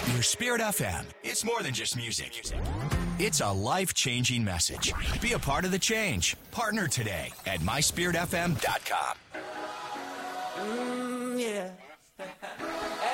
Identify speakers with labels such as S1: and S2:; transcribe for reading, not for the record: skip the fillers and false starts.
S1: Your Spirit FM. It's more than just music. It's a life-changing message. Be a part of the change. Partner today at myspiritfm.com.
S2: Yeah.